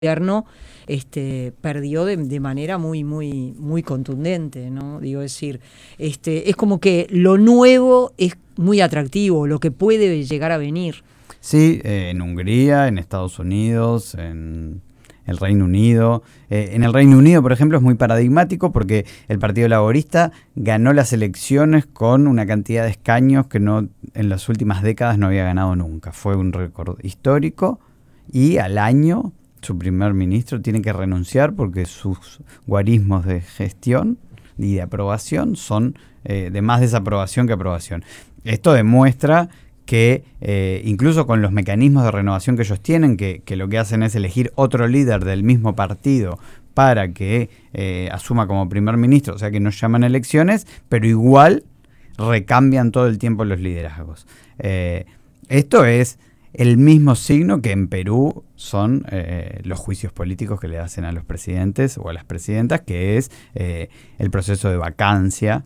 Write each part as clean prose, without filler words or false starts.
gobierno perdió de manera muy contundente, ¿no? Digo, es decir, es como que lo nuevo es muy atractivo, lo que puede llegar a venir. Sí, en Hungría, en Estados Unidos, en el Reino Unido. En el Reino Unido, por ejemplo, es muy paradigmático porque el Partido Laborista ganó las elecciones con una cantidad de escaños que en las últimas décadas no había ganado nunca. Fue un récord histórico y al año su primer ministro tiene que renunciar porque sus guarismos de gestión y de aprobación son de más desaprobación que aprobación. Esto demuestra que incluso con los mecanismos de renovación que ellos tienen, que lo que hacen es elegir otro líder del mismo partido para que asuma como primer ministro, o sea que no llaman elecciones, pero igual recambian todo el tiempo los liderazgos. Esto es el mismo signo que en Perú son los juicios políticos que le hacen a los presidentes o a las presidentas, que es el proceso de vacancia.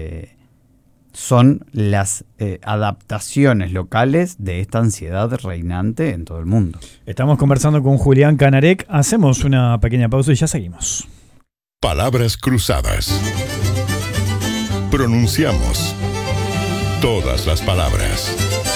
Son las adaptaciones locales de esta ansiedad reinante en todo el mundo. Estamos conversando con Julián Canarek. Hacemos una pequeña pausa y ya seguimos. Palabras cruzadas. Pronunciamos todas las palabras.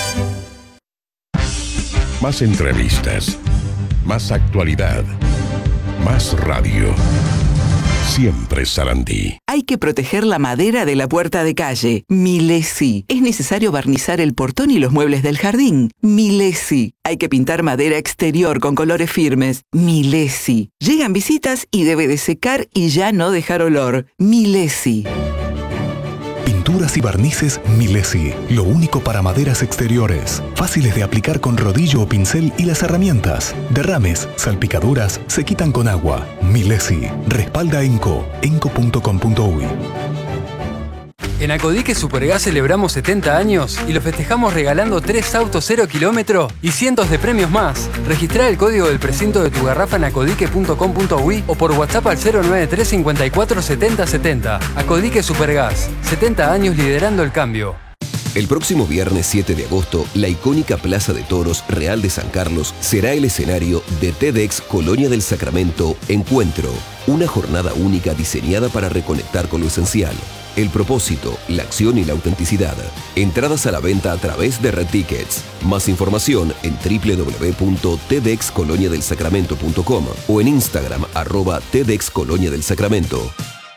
Más entrevistas, más actualidad, más radio. Siempre Sarandí. Hay que proteger la madera de la puerta de calle. Milesi. Es necesario barnizar el portón y los muebles del jardín. Milesi. Hay que pintar madera exterior con colores firmes. Milesi. Llegan visitas y debe de secar y ya no dejar olor. Milesi. Pinturas y barnices Milesi, lo único para maderas exteriores, fáciles de aplicar con rodillo o pincel y las herramientas. Derrames, salpicaduras, se quitan con agua. Milesi, respalda ENCO, enco.com.uy. En Acodique Supergas celebramos 70 años y lo festejamos regalando 3 autos 0 kilómetro y cientos de premios más. Registrá el código del precinto de tu garrafa en acodique.com.uy o por WhatsApp al 093 54 70 70. Acodique Supergas, 70 años liderando el cambio. El próximo viernes 7 de agosto, la icónica Plaza de Toros Real de San Carlos será el escenario de TEDx Colonia del Sacramento Encuentro, una jornada única diseñada para reconectar con lo esencial. El propósito, la acción y la autenticidad. Entradas a la venta a través de Red Tickets. Más información en www.tedxcoloniadelsacramento.com o en Instagram @tedxcoloniadelsacramento.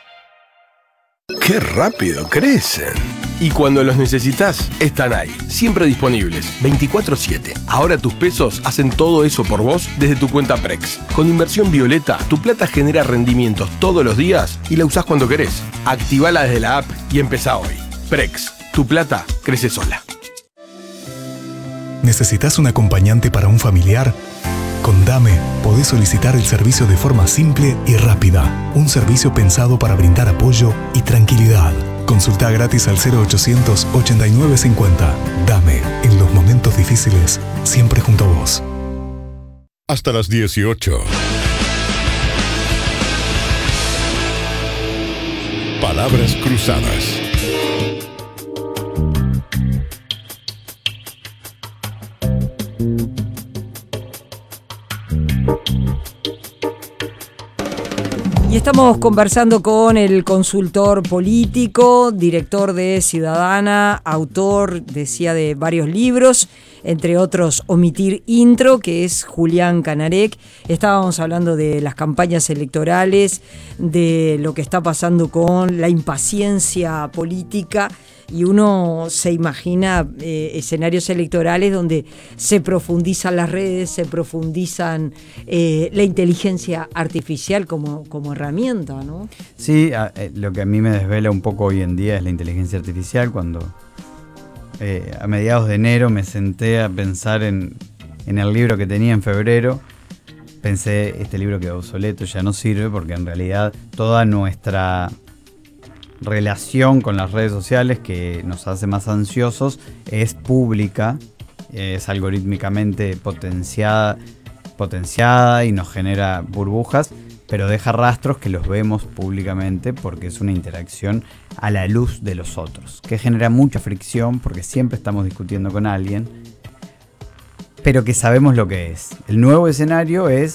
¡Qué rápido crecen! Y cuando los necesitas, están ahí, siempre disponibles, 24/7. Ahora tus pesos hacen todo eso por vos desde tu cuenta Prex. Con Inversión Violeta, tu plata genera rendimientos todos los días y la usás cuando querés. Activala desde la app y empezá hoy. Prex, tu plata crece sola. ¿Necesitas un acompañante para un familiar? Con Dame podés solicitar el servicio de forma simple y rápida. Un servicio pensado para brindar apoyo y tranquilidad. Consulta gratis al 0800 8950. Dame, en los momentos difíciles, siempre junto a vos. Hasta las 18. Palabras cruzadas. Y estamos conversando con el consultor político, director de Ciudadana, autor, decía, de varios libros, entre otros Omitir Intro, que es Julián Canarek. Estábamos hablando de las campañas electorales, de lo que está pasando con la impaciencia política, y uno se imagina escenarios electorales donde se profundizan las redes, se profundizan la inteligencia artificial como herramienta, ¿no? Sí, lo que a mí me desvela un poco hoy en día es la inteligencia artificial. Cuando a mediados de enero me senté a pensar en el libro que tenía en febrero, pensé, este libro quedó obsoleto, ya no sirve, porque en realidad toda nuestra relación con las redes sociales, que nos hace más ansiosos, es pública, es algorítmicamente potenciada y nos genera burbujas, pero deja rastros que los vemos públicamente porque es una interacción a la luz de los otros, que genera mucha fricción porque siempre estamos discutiendo con alguien, pero que sabemos lo que es. El nuevo escenario es